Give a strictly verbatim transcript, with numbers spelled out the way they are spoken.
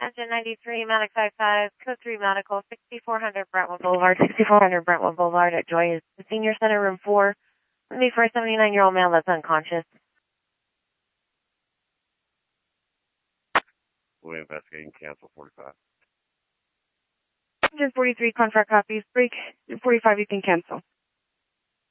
Engine ninety-three, Manic five five, code three Medical, sixty-four hundred Brentwood Boulevard, sixty-four hundred Brentwood Boulevard at Joy is the Senior Center, room four. Me for a seventy-nine-year-old male that's unconscious. We're investigating, cancel forty-five. Engine forty-three, contract copies, break forty-five, you can cancel.